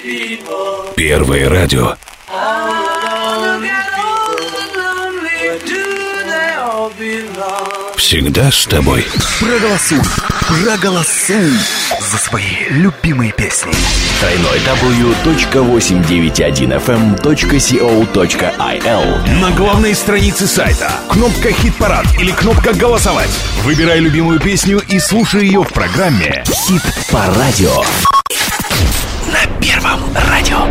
Первое радио. Всегда с тобой. Проголосуй за свои любимые песни. www.891fm.co.il. На главной странице сайта кнопка «Хит-парад» или кнопка «Голосовать». Выбирай любимую песню и слушай ее в программе «Хит по радио». на Первом радио.